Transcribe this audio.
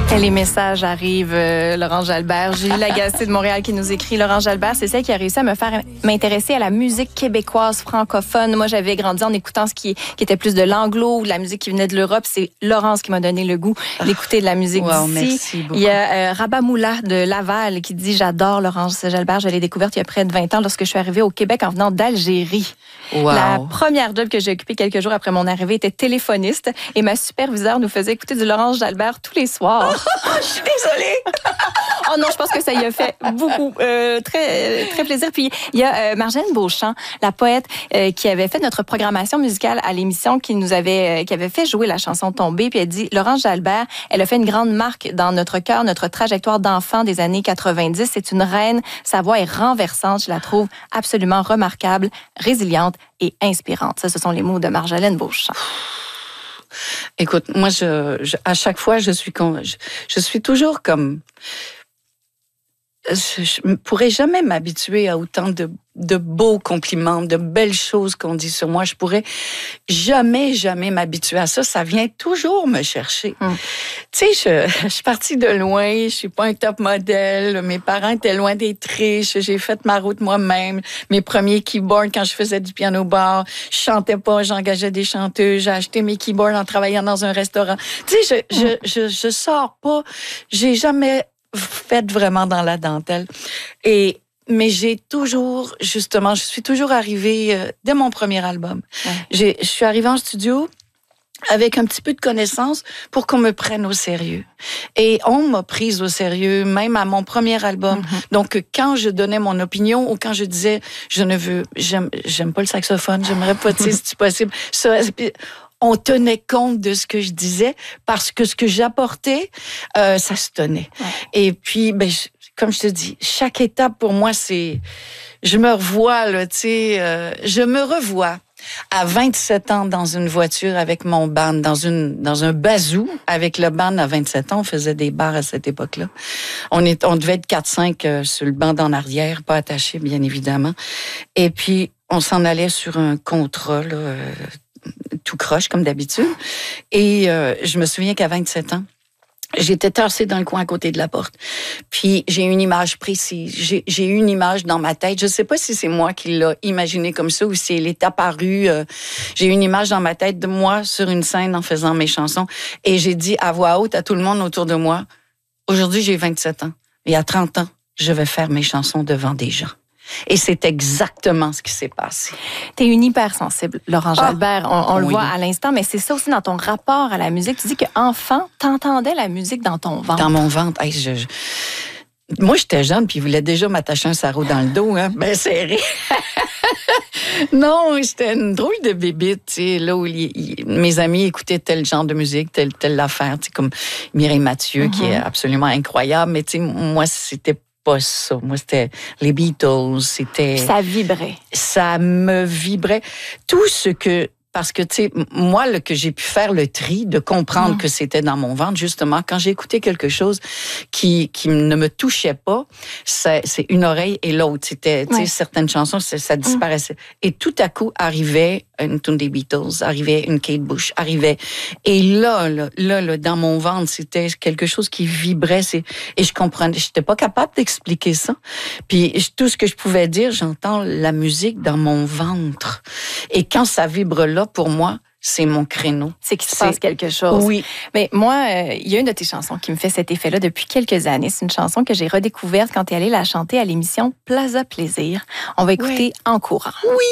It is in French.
Et les messages arrivent, Laurent Jalbert. Julie Lagacé de Montréal qui nous écrit. Laurent Jalbert, c'est celle qui a réussi à me faire m'intéresser à la musique québécoise francophone. Moi, j'avais grandi en écoutant ce qui était plus de l'anglo ou de la musique qui venait de l'Europe. C'est Laurence qui m'a donné le goût d'écouter de la musique d'ici. Merci beaucoup. Il y a Rabat Moula de Laval qui dit « J'adore Laurence Jalbert. Je l'ai découverte il y a près de 20 ans lorsque je suis arrivée au Québec en venant d'Algérie. Wow. La première job que j'ai occupée quelques jours après mon arrivée était téléphoniste et ma superviseure nous faisait écouter du Laurence Jalbert tous les soirs. » Je suis désolée. Oh non, je pense que ça y a fait beaucoup, très, très plaisir. Puis il y a Marjane Beauchamp, la poète, qui avait fait notre programmation musicale à l'émission, qui avait fait jouer la chanson Tombée. Puis elle dit, Laurence Jalbert, elle a fait une grande marque dans notre cœur, notre trajectoire d'enfant des années 90. C'est une reine. Sa voix est renversante. Je la trouve absolument remarquable, résiliente et inspirante. Ça, ce sont les mots de Marjane Beauchamp. Écoute, moi, à chaque fois, je suis toujours comme... Je ne pourrais jamais m'habituer à autant de beaux compliments, de belles choses qu'on dit sur moi. Je pourrais jamais m'habituer à ça. Ça vient toujours me chercher. Tu sais, je suis partie de loin. Je suis pas un top modèle. Mes parents étaient loin d'être riches. J'ai fait ma route moi-même. Mes premiers keyboards quand je faisais du piano bar. Je chantais pas, j'engageais des chanteuses. J'ai acheté mes keyboards en travaillant dans un restaurant. Tu sais, je sors pas. J'ai jamais fait vraiment dans la dentelle. Mais j'ai toujours, justement, je suis toujours arrivée dès mon premier album. Ouais. Je suis arrivée en studio avec un petit peu de connaissances pour qu'on me prenne au sérieux. Et on m'a prise au sérieux, même à mon premier album. Donc, quand je donnais mon opinion ou quand je disais, j'aime pas le saxophone, j'aimerais pas, tu sais, si c'est possible. Ça, on tenait compte de ce que je disais parce que ce que j'apportais, ça se tenait. Ouais. Et puis, comme je te dis, chaque étape pour moi, c'est... Je me revois, là, tu sais, je me revois à 27 ans dans une voiture avec mon band, dans un bazou avec le band à 27 ans. On faisait des bars à cette époque-là. On devait être 4-5 sur le banc en arrière, pas attachés, bien évidemment. Et puis, on s'en allait sur un contrat, là, tout croche, comme d'habitude. Et je me souviens qu'à 27 ans, j'étais tassée dans le coin à côté de la porte. Puis, j'ai une image précise. J'ai une image dans ma tête. Je sais pas si c'est moi qui l'ai imaginée comme ça ou si elle est apparue. J'ai une image dans ma tête de moi sur une scène en faisant mes chansons. Et j'ai dit à voix haute à tout le monde autour de moi, aujourd'hui, j'ai 27 ans. Et à 30 ans, je vais faire mes chansons devant des gens. Et c'est exactement ce qui s'est passé. T'es une hypersensible, Laurent Jalbert. On le voit à l'instant, mais c'est ça aussi dans ton rapport à la musique. Tu dis qu'enfant, t'entendais la musique dans ton ventre. Dans mon ventre. Hey, moi, j'étais jeune, puis il voulait déjà m'attacher un sarrau dans le dos, hein, bien serré. Non, j'étais une drôle de bébite, tu sais, là où mes amis écoutaient tel genre de musique, telle affaire, tu sais, comme Mireille Mathieu, qui est absolument incroyable, mais tu sais, moi, c'était pas ça. Moi, c'était les Beatles, c'était... Ça vibrait. Ça me vibrait. Tout ce que... Parce que, tu sais, moi, que j'ai pu faire le tri, de comprendre que c'était dans mon ventre, justement, quand j'ai écouté quelque chose qui ne me touchait pas, c'est une oreille et l'autre. C'était, tu sais, certaines chansons, ça disparaissait. Et tout à coup, arrivait une tune des Beatles, arrivait une Kate Bush, arrivait. Et là, dans mon ventre, c'était quelque chose qui vibrait. Et je comprenais, j'étais pas capable d'expliquer ça. Puis, tout ce que je pouvais dire, j'entends la musique dans mon ventre. Et quand ça vibre là, pour moi, c'est mon créneau. C'est qu'il se passe quelque chose. Oui. Mais moi, il y a une de tes chansons qui me fait cet effet-là depuis quelques années. C'est une chanson que j'ai redécouverte quand tu es allée la chanter à l'émission Plaza Plaisir. On va écouter En courant. Oui.